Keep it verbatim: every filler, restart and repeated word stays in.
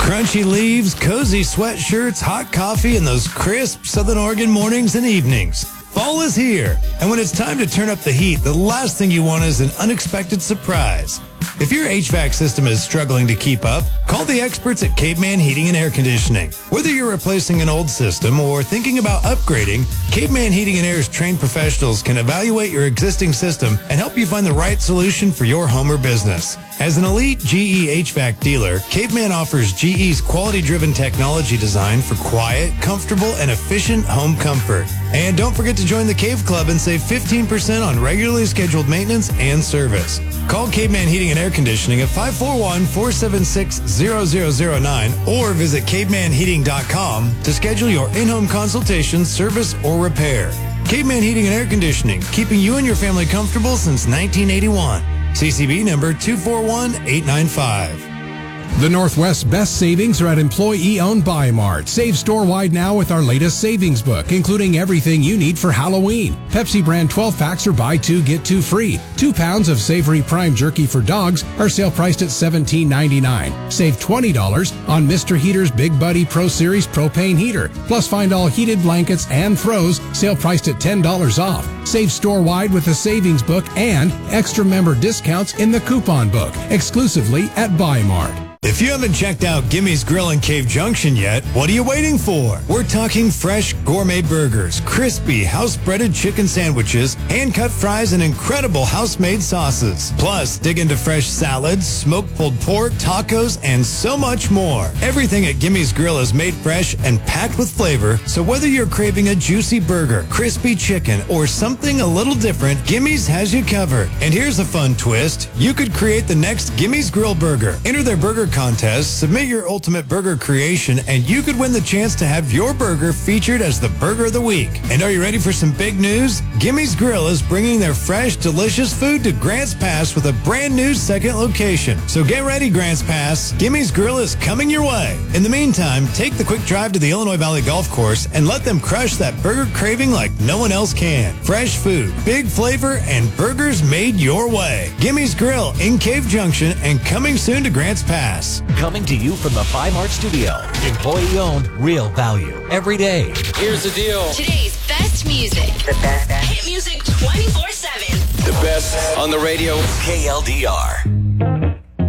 Crunchy leaves, cozy sweatshirts, hot coffee, and those crisp Southern Oregon mornings and evenings. Fall is here, and when it's time to turn up the heat, the last thing you want is an unexpected surprise. If your H V A C system is struggling to keep up, call the experts at Caveman Heating and Air Conditioning. Whether you're replacing an old system or thinking about upgrading, Caveman Heating and Air's trained professionals can evaluate your existing system and help you find the right solution for your home or business. As an elite G E H V A C dealer, Caveman offers G E's quality-driven technology design for quiet, comfortable, and efficient home comfort. And don't forget to join the Cave Club and save fifteen percent on regularly scheduled maintenance and service. Call Caveman Heating and Air Conditioning at five four one, four seven six, zero zero zero nine or visit caveman heating dot com to schedule your in-home consultation, service, or repair. Caveman Heating and Air Conditioning, keeping you and your family comfortable since nineteen eighty-one. C C B number two four one, eight nine five. The Northwest's best savings are at employee-owned Buy Mart. Save store-wide now with our latest savings book, including everything you need for Halloween. Pepsi brand twelve packs are buy two, get two free. Two pounds of Savory Prime Jerky for dogs are sale priced at seventeen ninety-nine. Save twenty dollars on Mister Heater's Big Buddy Pro Series propane heater. Plus find all heated blankets and throws, sale priced at ten dollars off. Save store-wide with the savings book and extra member discounts in the coupon book, exclusively at Buy Mart. If you haven't checked out Gimmy's Grill in Cave Junction yet, what are you waiting for? We're talking fresh gourmet burgers, crispy house-breaded chicken sandwiches, hand-cut fries, and incredible house-made sauces. Plus, dig into fresh salads, smoked pulled pork, tacos, and so much more. Everything at Gimmy's Grill is made fresh and packed with flavor, so whether you're craving a juicy burger, crispy chicken, or something a little different, Gimmy's has you covered. And here's a fun twist. You could create the next Gimmy's Grill burger. Enter their burger contest, submit your ultimate burger creation, and you could win the chance to have your burger featured as the Burger of the Week. And are you ready for some big news? Gimmy's Grill is bringing their fresh, delicious food to Grants Pass with a brand new second location. So get ready, Grants Pass. Gimmy's Grill is coming your way. In the meantime, take the quick drive to the Illinois Valley Golf Course and let them crush that burger craving like no one else can. Fresh food, big flavor, and burgers made your way. Gimmy's Grill in Cave Junction and coming soon to Grants Pass. Coming to you from the Buy Mart studio. Employee-owned, real value. Every day. Here's the deal. Today's best music. The best. Hit music twenty-four seven. The best on the radio. K L D R.